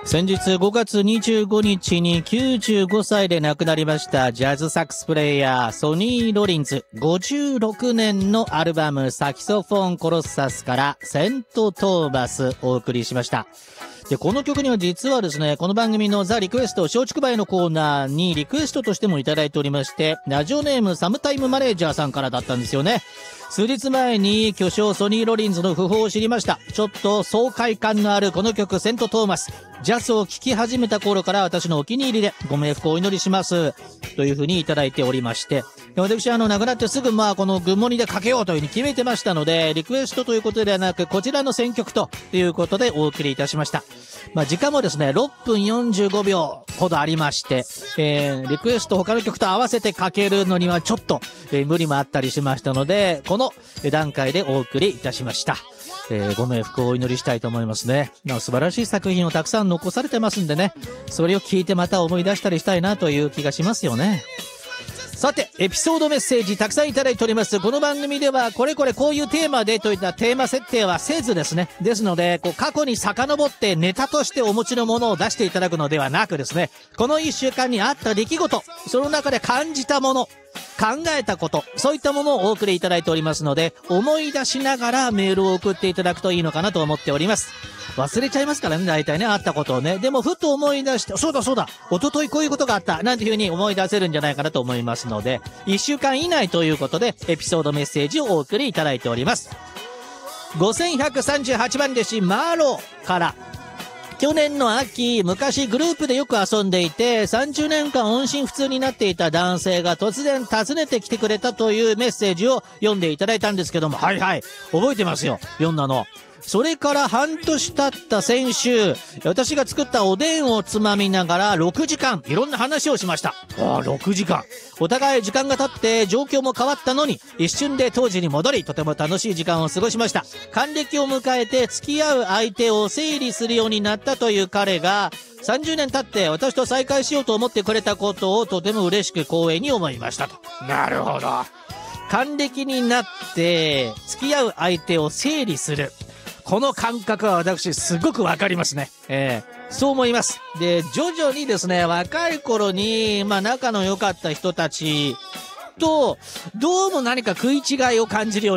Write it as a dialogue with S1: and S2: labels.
S1: 先日5月25日に95歳で亡くなりましたジャズサックスプレイヤーソニー・ロリンズ56年のアルバムサキソフォン・コロッサスからセント・トーマスお送りしました。で、この曲には実はですね、この番組のザ・リクエスト松竹梅のコーナーにリクエストとしてもいただいておりまして、ラジオネームサムタイムマネージャーさんからだったんですよね。数日前に巨匠ソニー・ロリンズの訃報を知りました。ちょっと爽快感のあるこの曲セント・トーマス。ジャズを聴き始めた頃から私のお気に入りでご冥福をお祈りします。というふうにいただいておりまして、私亡くなってすぐこのグッモニでかけようというふうに決めてましたので、リクエストということではなくこちらの選曲ということでお送りいたしました。時間もですね、6分45秒ほどありまして、リクエスト他の曲と合わせてかけるのにはちょっと、無理もあったりしましたので、この段階でお送りいたしました。ご冥福をお祈りしたいと思いますね。素晴らしい作品をたくさん残されてますんでね、それを聞いてまた思い出したりしたいなという気がしますよね。さて、エピソードメッセージたくさんいただいております。この番組ではこれこういうテーマでといったテーマ設定はせずですね。ですので、過去に遡ってネタとしてお持ちのものを出していただくのではなくですね、この1週間にあった出来事、その中で感じたもの、考えたこと、そういったものをお送りいただいておりますので、思い出しながらメールを送っていただくといいのかなと思っております。忘れちゃいますからね、大体ね、あったことをね。でも、ふと思い出して、そうだ、一昨日こういうことがあった、なんていう風に思い出せるんじゃないかなと思いますので、1週間以内ということで、エピソードメッセージをお送りいただいております。5138番弟子、マーローから、去年の秋、昔グループでよく遊んでいて、30年間音信不通になっていた男性が突然訪ねてきてくれたというメッセージを読んでいただいたんですけども、はい、覚えてますよ、読んだの。それから半年経った先週、私が作ったおでんをつまみながら6時間、いろんな話をしました。6時間。お互い時間が経って状況も変わったのに、一瞬で当時に戻り、とても楽しい時間を過ごしました。還暦を迎えて付き合う相手を整理するようになったという彼が、30年経って私と再会しようと思ってくれたことをとても嬉しく光栄に思いましたと。なるほど。還暦になって付き合う相手を整理する。この感覚は私すごくわかりますね。そう思います。で、徐々にですね、若い頃に、仲の良かった人たちと、どうも何か食い違いを感じるように